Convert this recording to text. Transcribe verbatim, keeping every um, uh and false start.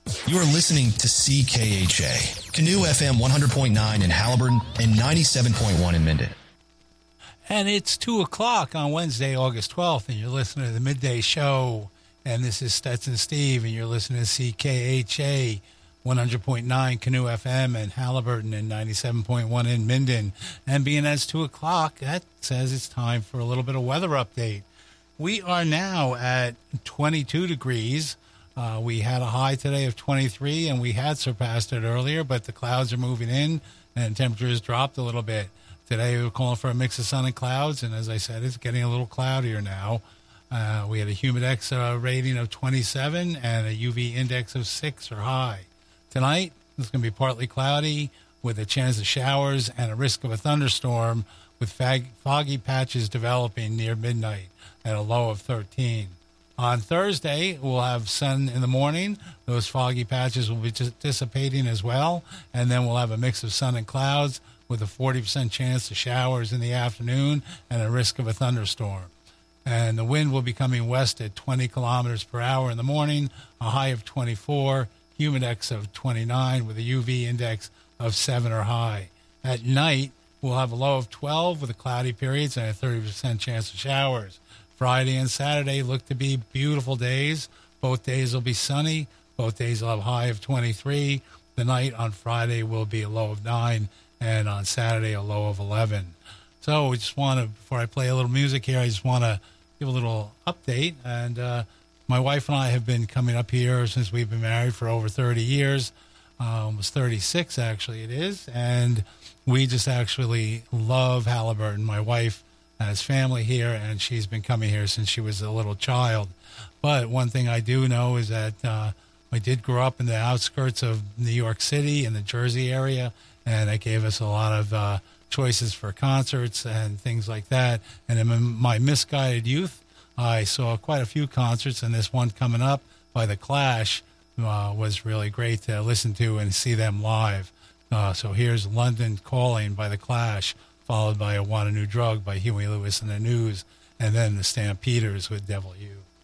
You are listening to C K H A, Canoe F M one hundred point nine in Halliburton and ninety-seven point one in Minden. And it's two o'clock on Wednesday, August twelfth, and you're listening to the Midday Show. And this is Stetson Steve, and you're listening to C K H A one hundred point nine Canoe F M and Halliburton and ninety-seven point one in Minden. And being as two o'clock, that says it's time for a little bit of weather update. We are now at twenty-two degrees. Uh, we had a high today of twenty-three, and we had surpassed it earlier, but the clouds are moving in, and temperatures dropped a little bit. Today we were calling for a mix of sun and clouds, and as I said, it's getting a little cloudier now. Uh, we had a humidex uh, rating of twenty-seven and a U V index of six or high. Tonight, it's going to be partly cloudy with a chance of showers and a risk of a thunderstorm with fag- foggy patches developing near midnight at a low of thirteen. On Thursday, we'll have sun in the morning. Those foggy patches will be just dissipating as well. And then we'll have a mix of sun and clouds with a forty percent chance of showers in the afternoon and a risk of a thunderstorm. And the wind will be coming west at twenty kilometers per hour in the morning, a high of twenty-four, humidex of twenty-nine with a U V index of seven or high. At night, we'll have a low of twelve with a cloudy periods and a thirty percent chance of showers. Friday and Saturday look to be beautiful days. Both days will be sunny. Both days will have a high of twenty-three. The night on Friday will be a low of nine, and on Saturday a low of eleven. So we just want to, before I play a little music here, I just want to give a little update. And uh, my wife and I have been coming up here since we've been married for over thirty years. Uh, almost thirty-six, actually, it is. And we just actually love Halliburton. My wife has family here, and she's been coming here since she was a little child. But one thing I do know is that uh, I did grow up in the outskirts of New York City in the Jersey area, and it gave us a lot of uh, choices for concerts and things like that. And in my misguided youth, I saw quite a few concerts, and this one coming up by The Clash uh, was really great to listen to and see them live. Uh, so here's London Calling by The Clash, followed by I Want a New Drug by Huey Lewis and the News, and then the Stampeders with Devil You.